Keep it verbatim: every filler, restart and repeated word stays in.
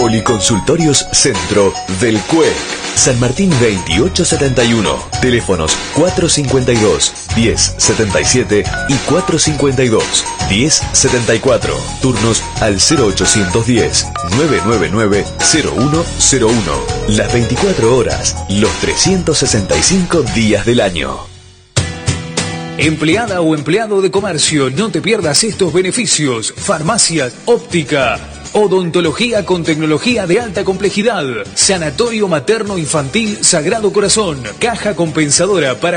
Policonsultorios Centro del C U E C. San Martín veintiocho setenta y uno. Teléfonos cuatro cincuenta y dos, diez setenta y siete y cuatro cincuenta y dos, diez setenta y cuatro. Turnos al cero ochocientos diez, nueve nueve nueve, cero uno cero uno. Las veinticuatro horas, los trescientos sesenta y cinco días del año. Empleada o empleado de comercio, no te pierdas estos beneficios. Farmacias, óptica, odontología con tecnología de alta complejidad, sanatorio materno infantil Sagrado Corazón, caja compensadora para